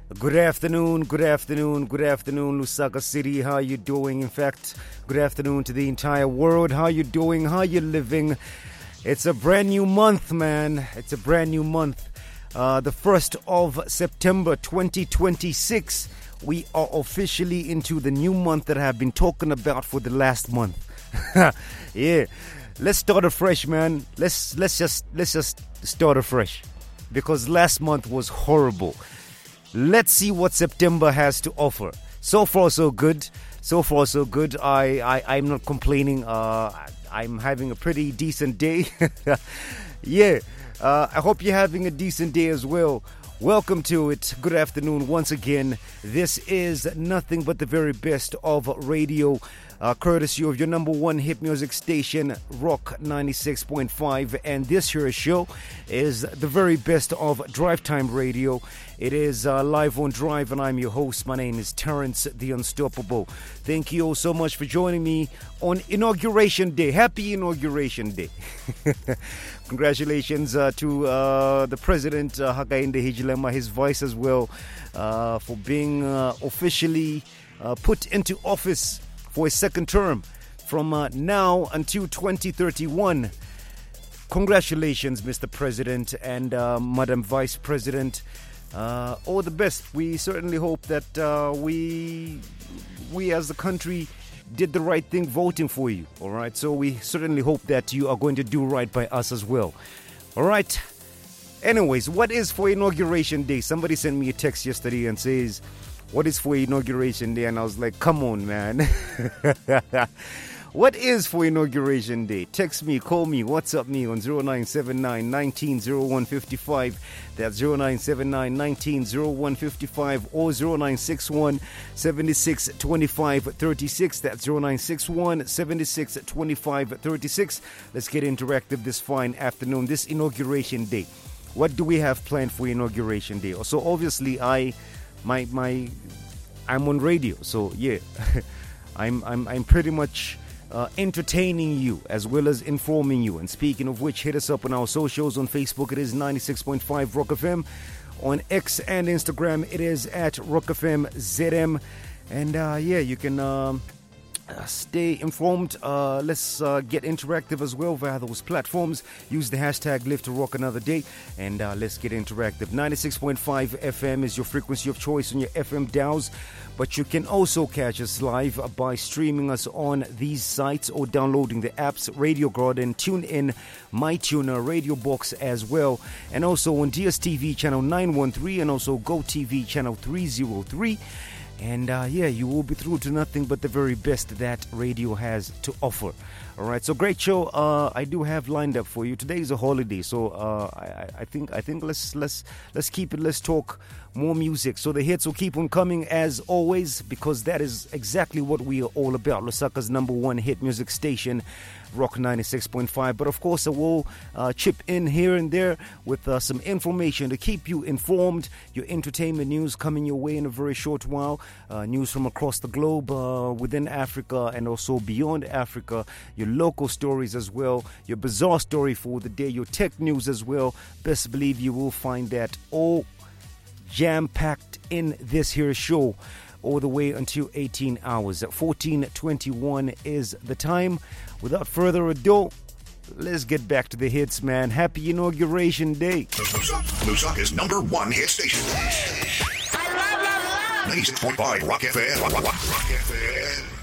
Good afternoon, Lusaka City. How you doing? In fact, good afternoon to the entire world. How you doing? How you living? It's a brand new month, man. It's a brand new month. The 1st of September 2026. We are officially into the new month that I have been talking about for the last month. Yeah. Let's start afresh, man. Let's just start afresh. Because last month was horrible. Let's see what September has to offer. So far, so good. I'm not complaining. I'm having a pretty decent day. Yeah. I hope you're having a decent day as well. Welcome to it. Good afternoon once again. This is nothing but the very best of radio, courtesy of your number one hit music station, Rock 96.5. And this here show is the very best of Drive Time Radio. It is live on Drive, and I'm your host. My name is Terrence the Unstoppable. Thank you all so much for joining me on Inauguration Day. Happy Inauguration Day. Congratulations to the President, Hakainde Hichilema, his vice as well, for being officially put into office for a second term from now until 2031. Congratulations, Mr. President and Madam Vice President. All the best. We certainly hope that we as the country did the right thing voting for you. All right. So we certainly hope that you are going to do right by us as well. All right. Anyways, what is for Inauguration Day? Somebody sent me a text yesterday and says, what is for Inauguration Day? And I was like, come on, man. What is for Inauguration Day? Text me, call me, WhatsApp me on 0979 190155. That's 0979 190155 or 0961 76 25 36. That's 0961 76 25 36. Let's get interactive this fine afternoon, this Inauguration Day. What do we have planned for Inauguration Day? So obviously I'm on radio, so yeah. I'm pretty much entertaining you as well as informing you. And speaking of which, hit us up on our socials. On Facebook, it is 96.5 Rock FM. On X and Instagram, it is at Rock FM ZM. And yeah, you can stay informed. Let's get interactive as well via those platforms. Use the hashtag Live to Rock Another Day, and let's get interactive. 96.5 FM is your frequency of choice on your FM dials, but you can also catch us live by streaming us on these sites or downloading the apps Radio Garden, TuneIn, MyTuner, Radio Box as well, and also on DSTV channel 913 and also GoTV channel 303. And yeah, you will be through to nothing but the very best that radio has to offer. All right, so great show. I do have lined up for you. Today is a holiday, so I think let's keep it. Let's talk more music. So the hits will keep on coming as always, because that is exactly what we are all about. Lusaka's number one hit music station, Rock 96.5. But of course, I will chip in here and there with some information to keep you informed. Your entertainment news coming your way in a very short while. News from across the globe, within Africa and also beyond Africa. Your local stories as well. Your bizarre story for the day. Your tech news as well. Best believe you will find that all jam-packed in this here show all the way until 18 hours. 14:21 is the time. Without further ado, let's get back to the hits, man. Happy Inauguration Day. Lusaka's number one hit station. 96.5 Rock FM. Rock FM.